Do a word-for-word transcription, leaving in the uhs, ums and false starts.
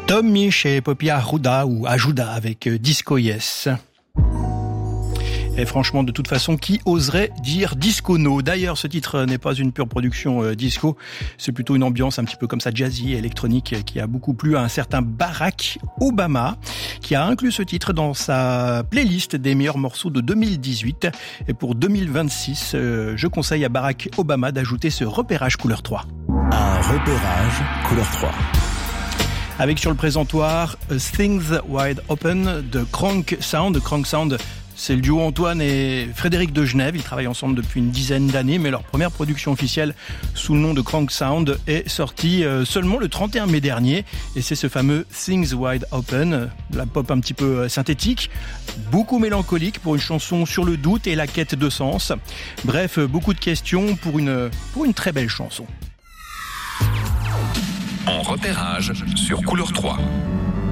Tommy chez Poppy Ajuda ou Ajuda avec Disco Yes. Et franchement, de toute façon, qui oserait dire disco no? D'ailleurs, ce titre n'est pas une pure production euh, disco, c'est plutôt une ambiance un petit peu comme ça, jazzy, électronique, qui a beaucoup plu à un certain Barack Obama, qui a inclus ce titre dans sa playlist des meilleurs morceaux de deux mille dix-huit. Et pour deux mille vingt-six, euh, je conseille à Barack Obama d'ajouter ce repérage couleur trois. Un repérage couleur trois. Avec sur le présentoir Things Wide Open de Kronk Sound. Kronk Sound, c'est le duo Antoine et Frédéric de Genève. Ils travaillent ensemble depuis une dizaine d'années, mais leur première production officielle sous le nom de Kronk Sound est sortie seulement le trente et un mai dernier. Et c'est ce fameux Things Wide Open, la pop un petit peu synthétique, beaucoup mélancolique pour une chanson sur le doute et la quête de sens. Bref, beaucoup de questions pour une, pour une très belle chanson. En repérage sur Couleur trois.